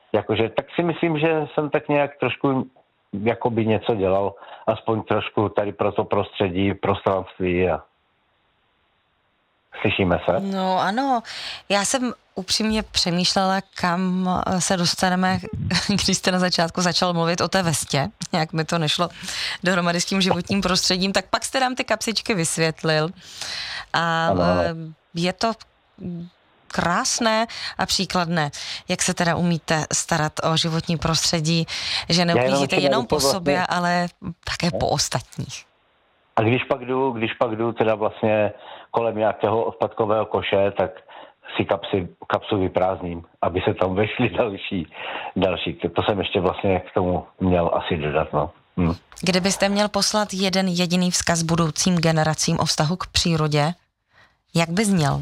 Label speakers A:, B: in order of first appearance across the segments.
A: jakože tak si myslím, že jsem tak nějak trošku jakoby něco dělal, aspoň trošku tady pro to prostředí, prostranství a slyšíme se?
B: No ano, já jsem upřímně přemýšlela, kam se dostaneme, když jste na začátku začal mluvit o té vestě, jak mi to nešlo dohromady s tím životním prostředím, tak pak jste nám ty kapsičky vysvětlil a
A: Ano.
B: je to krásné a příkladné, jak se teda umíte starat o životní prostředí, že neuklízíte jenom po sobě, ale také po ostatních.
A: A když pak jdu teda vlastně kolem nějakého odpadkového koše, tak si kapsu vyprázdním, aby se tam vešly další. To jsem ještě vlastně k tomu měl asi dodat, no.
B: Kdybyste měl poslat jeden jediný vzkaz budoucím generacím o vztahu k přírodě, jak by zněl?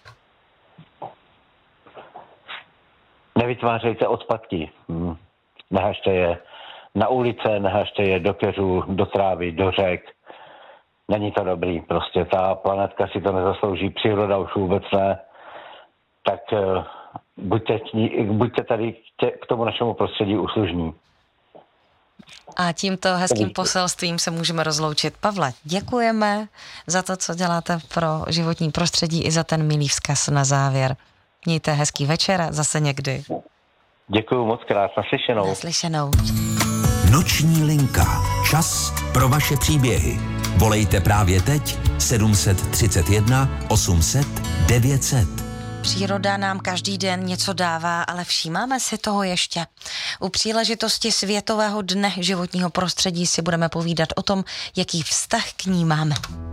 A: Nevytvářejte odpadky. Nehažte je na ulice, nehažte je do keřů, do trávy, do řek. Není to dobrý, prostě ta planetka si to nezaslouží, příroda už vůbec ne. Tak buďte tady k tomu našemu prostředí uslužní.
B: A tímto hezkým poselstvím se můžeme rozloučit. Pavle, děkujeme za to, co děláte pro životní prostředí i za ten milý vzkaz na závěr. Mějte hezký večer a zase někdy.
A: Děkuju moc krát, naslyšenou.
B: Naslyšenou.
C: Noční linka. Čas pro vaše příběhy. Volejte právě teď 731 800 900.
B: Příroda nám každý den něco dává, ale všímáme si toho ještě. U příležitosti Světového dne životního prostředí si budeme povídat o tom, jaký vztah k ní máme.